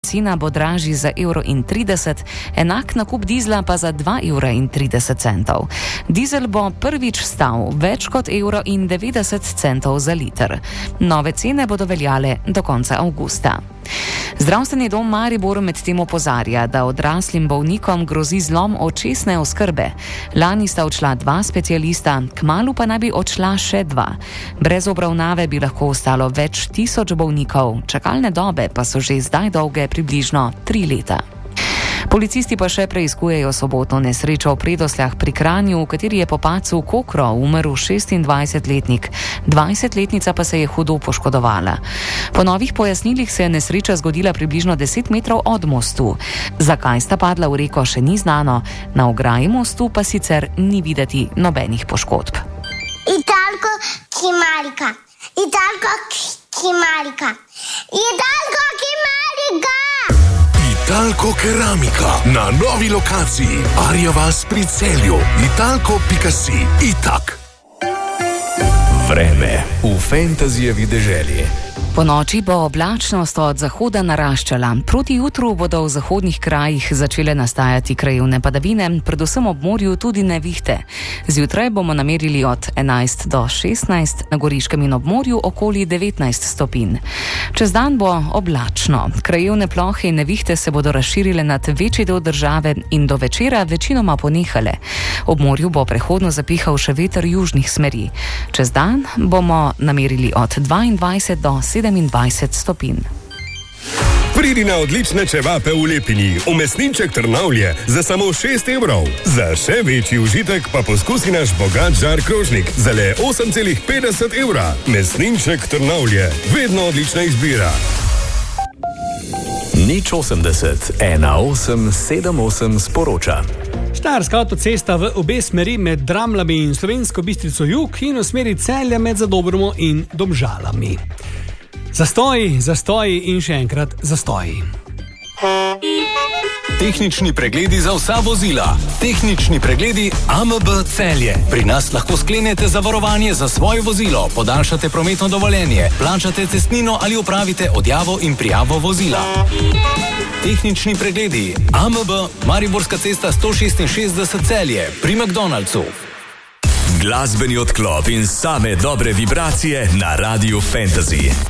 Bencina bo dražji za 1,30 evra, enak nakup dizla pa za 2,30 evra. Dizel bo prvič stal več kot 1,90 evra za liter. Nove cene bodo veljale do konca avgusta. Zdravstveni dom Maribor medtem opozarja, da odraslim bolnikom grozi zlom očesne oskrbe. Lani sta odšla 2 specialista, kmalu pa naj bi odšla še 2. Brez obravnave bi lahko ostalo več tisoč bolnikov, čakalne dobe pa so že zdaj dolge približno 3 leta. Policisti pa še preiskujejo sobotno nesrečo v Predosljah pri Kranju, v kateri je po padcu Kokro umrl 26-letnik, 20-letnica pa se je hudo poškodovala. Po novih pojasnilih se je nesreča zgodila približno 10 metrov od mostu. Zakaj sta padla v reko, še ni znano, na ograji mostu pa sicer ni videti nobenih poškodb. Italko Kimarika. Italko Keramika na novi lokaciji Arjavas pri Celju. Italko.si. Itak. Vreme v Fantasyjevi deželi. Po noči bo oblačnost od zahoda naraščala. Proti jutru bodo v zahodnih krajih začele nastajati krajevne padavine, predvsem ob morju tudi nevihte. Zjutraj bomo namerili od 11 do 16, na Goriškem in ob morju okoli 19 stopinj. Čez dan bo oblačno. Krajevne plohe in nevihte se bodo razširile nad večji del države in do večera večinoma ponehale. Ob morju bo prehodno zapihal še veter južnih smeri. Čez dan bomo namerili od 22 do 27 stopinj. Pridi na odlične čevape v Lepini, v mesninček Trnavlje za samo 6 evrov. Za še večji užitek pa poskusi naš bogat žar krožnik za le 8,50 evra. Mesninček Trnavlje, vedno odlična izbira. 080 1878 sporoča. Štajerska avtocesta v obe smeri med Dramljami in Slovensko Bistrico jug in v smeri Celja med Zadobromo in Domžalami. Zastoji in še enkrat zastoji. Tehnični pregledi za vsa vozila. Tehnični pregledi AMB Celje. Pri nas lahko sklenete zavarovanje za svoje vozilo, podaljšate prometno dovoljenje, plačate cestnino ali opravite odjavo in prijavo vozila. Tehnični pregledi AMB Mariborska cesta 166 Celje pri McDonald'su. Glasbeni odklop in same dobre vibracije na Radiu Fantasy.